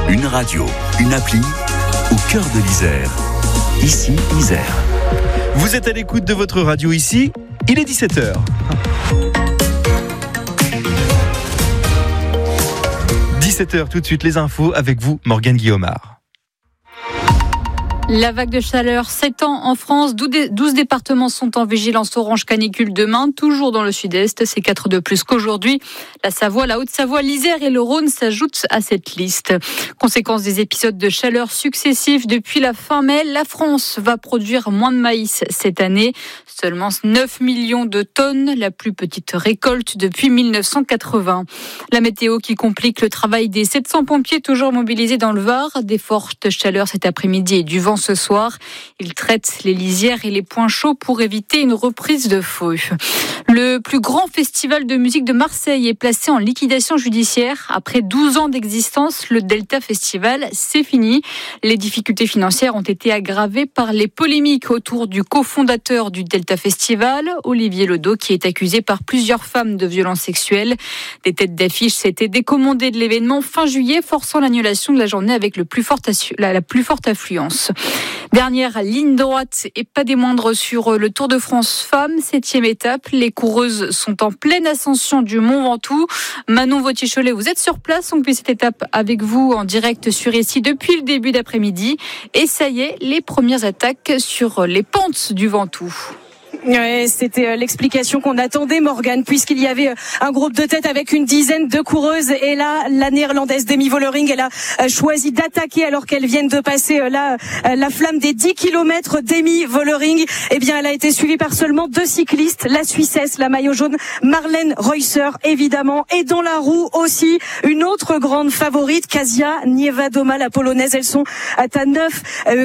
Une radio, une appli, au cœur de l'Isère. Ici, Isère. Vous êtes à l'écoute de votre radio ici, il est 17h. « 17h, tout de suite les infos avec vous, Morgane Guillaumard. La vague de chaleur s'étend en France. 12 départements sont en vigilance orange canicule demain, toujours dans le sud-est. C'est 4 de plus qu'aujourd'hui. La Savoie, la Haute-Savoie, l'Isère et le Rhône s'ajoutent à cette liste. Conséquence des épisodes de chaleur successifs depuis la fin mai, la France va produire moins de maïs cette année. Seulement 9 millions de tonnes, la plus petite récolte depuis 1980. La météo qui complique le travail des 700 pompiers toujours mobilisés dans le Var. Des fortes chaleurs cet après-midi et du vent ce soir. Ils traitent les lisières et les points chauds pour éviter une reprise de feu. Le plus grand festival de musique de Marseille est placé en liquidation judiciaire. Après 12 ans d'existence, le Delta Festival, c'est fini. Les difficultés financières ont été aggravées par les polémiques autour du cofondateur du Delta Festival, Olivier Ledoux, qui est accusé par plusieurs femmes de violences sexuelles. Des têtes d'affiche s'étaient décommandées de l'événement fin juillet, forçant l'annulation de la journée avec la plus forte affluence. Dernière ligne droite et pas des moindres sur le Tour de France Femmes, 7e étape. Les coureuses sont en pleine ascension du Mont Ventoux. Manon Vautier-Cholet, vous êtes sur place, on fait cette étape avec vous en direct sur ici depuis le début d'après-midi. Et ça y est, les premières attaques sur les pentes du Ventoux. Ouais, c'était l'explication qu'on attendait, Morgane, puisqu'il y avait un groupe de tête avec une dizaine de coureuses. Et là, la néerlandaise Demi Vollering, elle a choisi d'attaquer alors qu'elles viennent de passer la flamme des 10 km. Demi Vollering, eh bien, elle a été suivie par seulement 2 cyclistes. La Suissesse, la maillot jaune, Marlène Reusser, évidemment. Et dans la roue aussi, une autre grande favorite, Kasia Niewiadoma, la polonaise. Elles sont à 9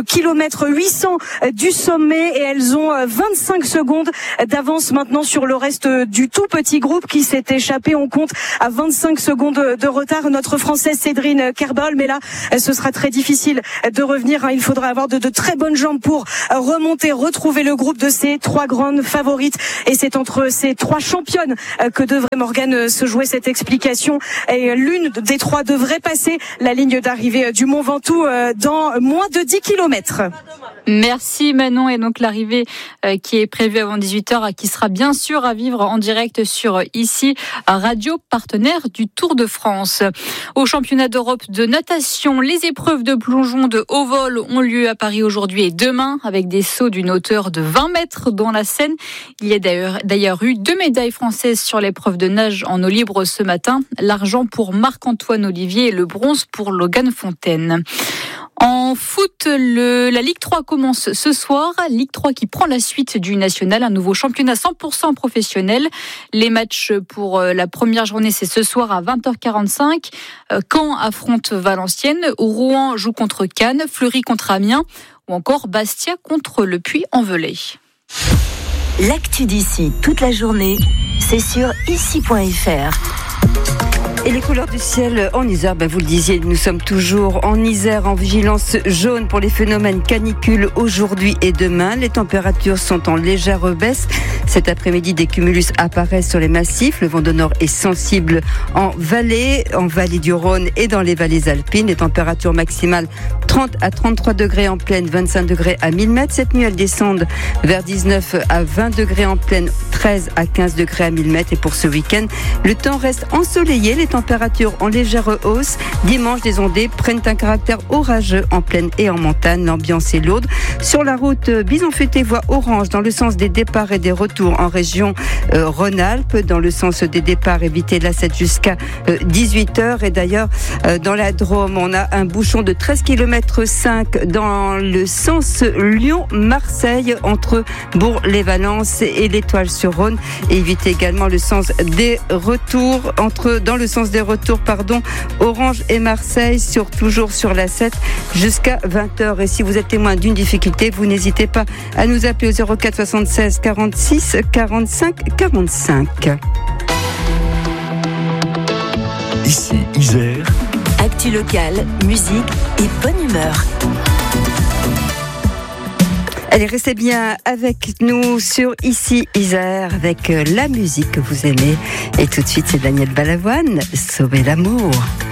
km 800 du sommet et elles ont 25 secondes d'avance maintenant sur le reste du tout petit groupe qui s'est échappé. On compte à 25 secondes de retard notre Française Cédrine Kerbal, mais là ce sera très difficile de revenir. Il faudra avoir de très bonnes jambes pour remonter, retrouver le groupe de ces 3 grandes favorites. Et c'est entre ces 3 championnes que devrait Morgane se jouer cette explication. Et l'une des 3 devrait passer la ligne d'arrivée du Mont Ventoux dans moins de 10 km. Merci Manon. Et donc l'arrivée qui est prévue avant 18h, qui sera bien sûr à vivre en direct sur ici, radio partenaire du Tour de France. Au championnat d'Europe de natation, les épreuves de plongeon de haut vol ont lieu à Paris aujourd'hui et demain avec des sauts d'une hauteur de 20 mètres dans la Seine. Il y a d'ailleurs eu 2 médailles françaises sur l'épreuve de nage en eau libre ce matin. L'argent pour Marc-Antoine Olivier et le bronze pour Logan Fontaine. En foot, la Ligue 3 commence ce soir. Ligue 3 qui prend la suite du national, un nouveau championnat 100% professionnel. Les matchs pour la première journée, c'est ce soir à 20h45. Caen affronte Valenciennes, Rouen joue contre Cannes, Fleury contre Amiens ou encore Bastia contre le Puy-en-Velay. L'actu d'ici toute la journée, c'est sur ici.fr. Et les couleurs du ciel en Isère, vous le disiez, nous sommes toujours en Isère en vigilance jaune pour les phénomènes canicules aujourd'hui et demain. Les températures sont en légère baisse. Cet après-midi, des cumulus apparaissent sur les massifs. Le vent de nord est sensible en vallée du Rhône et dans les vallées alpines. Les températures maximales 30 à 33 degrés en plaine, 25 degrés à 1000 mètres. Cette nuit, elles descendent vers 19 à 20 degrés en plaine, 13 à 15 degrés à 1000 mètres. Et pour ce week-end, le temps reste ensoleillé. Les températures en légère hausse. Dimanche, des ondées prennent un caractère orageux en plaine et en montagne. L'ambiance est lourde. Sur la route Bison-Futé, voie orange dans le sens des départs et des retours en région Rhône-Alpes. Dans le sens des départs, évitez la 7 jusqu'à 18h. Et d'ailleurs, dans la Drôme, on a un bouchon de 13 km 5 dans le sens Lyon-Marseille entre Bourg-les-Valences et l'Étoile-sur-Rhône. Et évitez également le sens des retours Orange et Marseille, toujours sur la 7 jusqu'à 20h. Et si vous êtes témoin d'une difficulté, vous n'hésitez pas à nous appeler au 04 76 46 45 45. Ici, Isère. Actu locale, musique et bonne humeur. Allez, restez bien avec nous sur Ici Isère avec la musique que vous aimez. Et tout de suite, c'est Daniel Balavoine, Sauver l'amour.